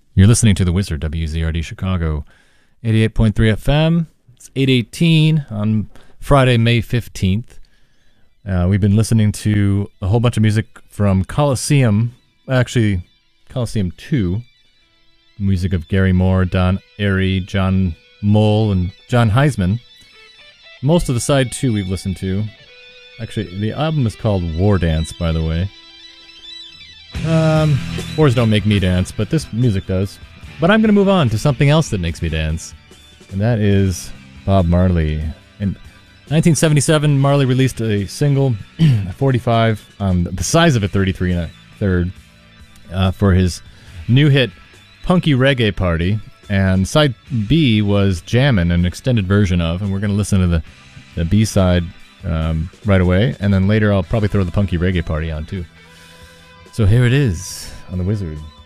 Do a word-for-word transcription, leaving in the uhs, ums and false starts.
You're listening to The Wizard, W Z R D Chicago, eighty-eight point three F M. It's eight eighteen on Friday, May fifteenth. Uh, we've been listening to a whole bunch of music from Coliseum, actually, Coliseum two. Music of Gary Moore, Don Airey, John Moll, and John Heisman. Most of the side two we've listened to. Actually, the album is called War Dance, by the way. Um, wars don't make me dance, but this music does. But I'm going to move on to something else that makes me dance, and that is Bob Marley. In nineteen seventy-seven, Marley released a single, forty-five, um, the size of a thirty-three and a third, uh, for his new hit, Punky Reggae Party, and side B was Jammin', an extended version of, and we're going to listen to the, the B-side um, right away, and then later I'll probably throw the Punky Reggae Party on, too. So here it is on The Wizard.